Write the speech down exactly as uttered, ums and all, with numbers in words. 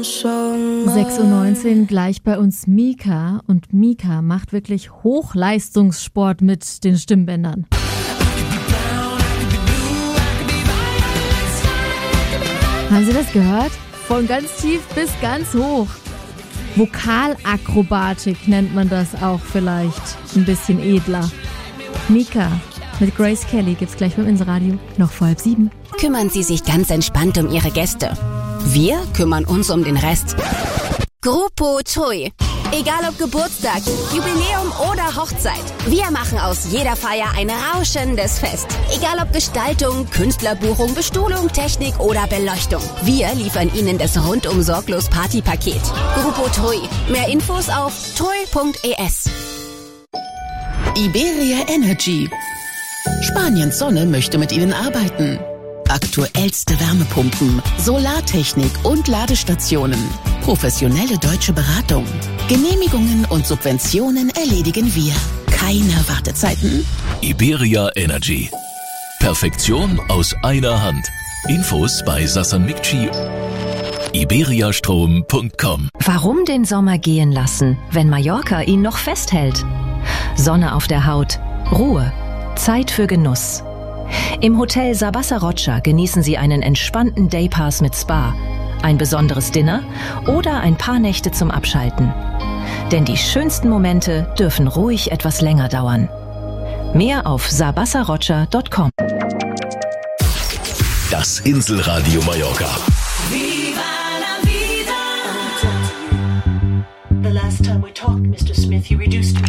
sechs Uhr neunzehn, gleich bei uns Mika. Und Mika macht wirklich Hochleistungssport mit den Stimmbändern. Haben Sie das gehört? Von ganz tief bis ganz hoch. Vokalakrobatik nennt man das auch vielleicht. Ein bisschen edler. Mika mit Grace Kelly gibt's gleich beim Inseradio noch vor halb sieben. Kümmern Sie sich ganz entspannt um Ihre Gäste. Wir kümmern uns um den Rest. Grupo Tui. Egal ob Geburtstag, Jubiläum oder Hochzeit. Wir machen aus jeder Feier ein rauschendes Fest. Egal ob Gestaltung, Künstlerbuchung, Bestuhlung, Technik oder Beleuchtung. Wir liefern Ihnen das rundum sorglos Partypaket. Grupo Tui. Mehr Infos auf tui punkt es. Iberia Energy. Spaniens Sonne möchte mit Ihnen arbeiten. Aktuellste Wärmepumpen, Solartechnik und Ladestationen. Professionelle deutsche Beratung. Genehmigungen und Subventionen erledigen wir. Keine Wartezeiten. Iberia Energy. Perfektion aus einer Hand. Infos bei Sassan Mikci. iberiastrom punkt com. Warum den Sommer gehen lassen, wenn Mallorca ihn noch festhält? Sonne auf der Haut, Ruhe, Zeit für Genuss. Im Hotel Sabasa Rocha genießen Sie einen entspannten Daypass mit Spa, ein besonderes Dinner oder ein paar Nächte zum Abschalten. Denn die schönsten Momente dürfen ruhig etwas länger dauern. Mehr auf sabasa rocha punkt com. Das Inselradio Mallorca. Viva la vida. The last time we talked, Mister Smith, you reduced me